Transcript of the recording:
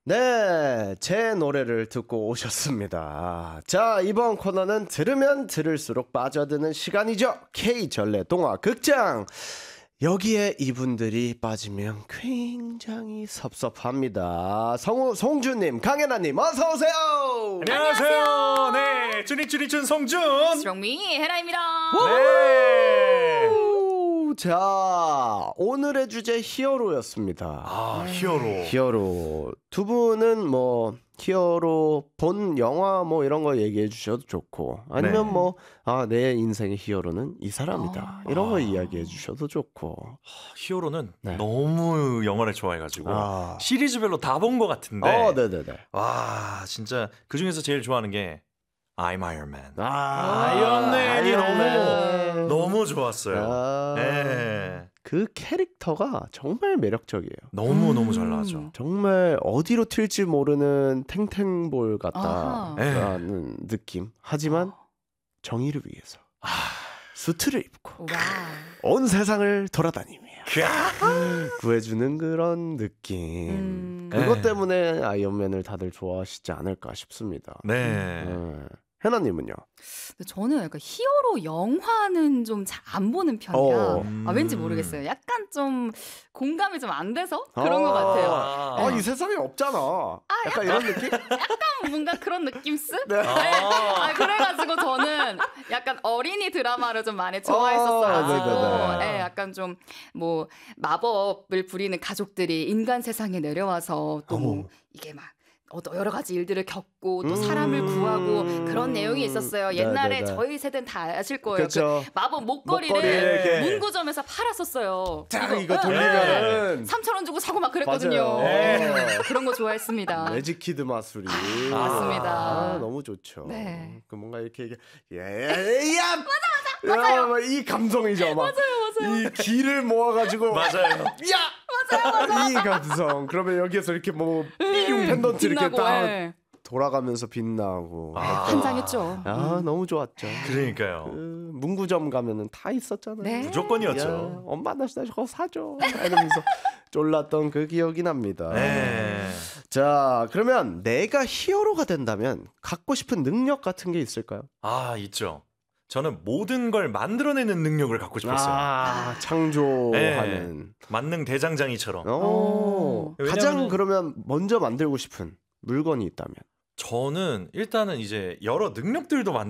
네, 제 노래를 듣고 오셨습니다. 자, 이번 코너는 들으면 들을수록 빠져드는 시간이죠. K전래 동화 극장. 여기에 이분들이 빠지면 굉장히 섭섭합니다. 송주님, 강혜나님, 어서 오세요. 안녕하세요. 네, 쭈니쭈니쭈 송준. 스롱미 헤라입니다. 네. 자, 오늘의 주제 히어로였습니다. 아, 히어로. 히어로. 두 분은 뭐 히어로 본 영화 뭐 이런 거 얘기해 주셔도 좋고, 아니면 네. 뭐 내 인생의 히어로는 이 사람이다, 이런 거 이야기해 주셔도 좋고. 히어로는 네. 너무 영화를 좋아해가지고 아. 시리즈별로 다 본 것 같은데. 네네네. 와, 진짜 그 중에서 제일 좋아하는 게 I'm Iron Man. 아이언맨이 너무 좋았어요. 아, 네. 그 캐릭터가 정말 매력적이에요. 너무 잘 나왔죠. 정말 어디로 튈지 모르는 탱탱볼 아하. 같다라는 느낌. 하지만 정의를 위해서 수트를 입고 와. 온 세상을 돌아다니며 구해주는 그런 느낌. 그것 네. 때문에 아이언맨을 다들 좋아하시지 않을까 싶습니다. 네. 해나님은요? 근데 저는 약간 히어로 영화는 좀 잘 안 보는 편이라 왠지 모르겠어요. 약간 좀 공감이 좀 안 돼서 그런 것 같아요. 이 세상에 없잖아. 약간 이런 느낌? 약간 뭔가 그런 느낌스? 네. 그래가지고 저는 약간 어린이 드라마를 좀 많이 좋아했었어가지고 네네네. 약간 좀 뭐 마법을 부리는 가족들이 인간 세상에 내려와서 또 뭐 이게 막 여러 가지 일들을 겪고 또 사람을 구하고 그런 내용이 있었어요. 옛날에 네네네. 저희 세대는 다 아실 거예요. 그렇죠. 그 마법 목걸이를 목걸이를 이렇게 문구점에서 팔았었어요. 딱 이거 돌리면은 3,000원 주고 사고 막 그랬거든요. 맞아요. 네. 그런 거 좋아했습니다. 매직키드 마술이 맞습니다. 너무 좋죠. 네. 그 뭔가 이렇게 맞아. 이 감성이죠. 맞아요. 이 기를 모아가지고 맞아요. 이 감성. 그러면 여기에서 이렇게 뭐 펜던트 이렇게 빛나고, 딱 예. 돌아가면서 빛나고. 환장했죠. 너무 좋았죠. 그러니까요. 그 문구점 가면은 다 있었잖아요. 네. 무조건이었죠. 야, 엄마 나 저거 사줘 이러면서 졸랐던 그 기억이 납니다. 네. 자, 그러면 내가 히어로가 된다면 갖고 싶은 능력 같은 게 있을까요? 아, 있죠. 저는 모든 걸 만들어내는 능력을 갖고 싶었어요. 창조하는. 만능 대장장이처럼. 가장 왜냐면은- 그러면 먼저 만들고 싶은 물건이 있다면? 저는 일단은 이제 여러 능력들도